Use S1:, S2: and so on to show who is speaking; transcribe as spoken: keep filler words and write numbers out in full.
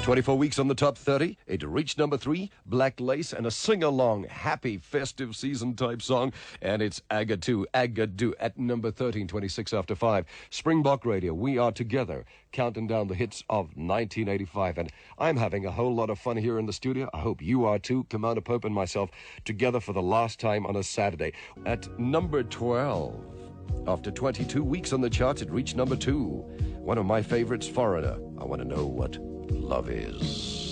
S1: twenty-four weeks on the top thirty. It reached number three, Black Lace, and a sing-along, happy, festive season-type song. And it's Agadoo, Agadoo at number thirteen, twenty-six after five. Springbok Radio, we are together, counting down the hits of nineteen eighty-five. And I'm having a whole lot of fun here in the studio. I hope you are too. Commander Pope and myself together for the last time on a Saturday. At number twelve, after twenty-two weeks on the charts, it reached number two. One of my favorites, Foreigner. I want to know what love is.